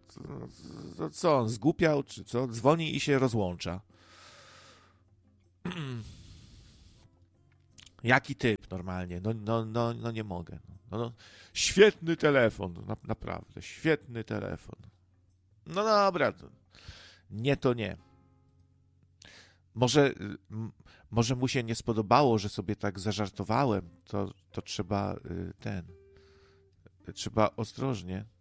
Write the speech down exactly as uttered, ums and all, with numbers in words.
to co, on zgłupiał, czy co? Dzwoni i się rozłącza. Jaki typ normalnie? No, no, no, no nie mogę. No, no, świetny telefon, na, naprawdę, świetny telefon. No dobra, to nie to nie. Może, może mu się nie spodobało, że sobie tak zażartowałem, to, to trzeba ten, trzeba ostrożnie.